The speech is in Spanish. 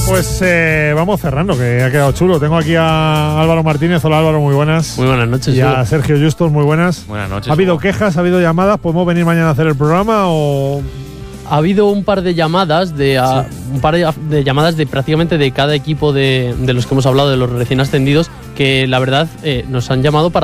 Pues vamos cerrando, que ha quedado chulo. Tengo aquí a Álvaro Martínez. Hola Álvaro, muy buenas. Muy buenas noches. Y a Sergio Justos, muy buenas. Buenas noches. ¿Ha habido Hugo. quejas? ¿Ha habido llamadas? ¿Podemos venir mañana a hacer el programa o...? Ha habido un par de llamadas de prácticamente de cada equipo de los que hemos hablado, de los recién ascendidos, que la verdad nos han llamado para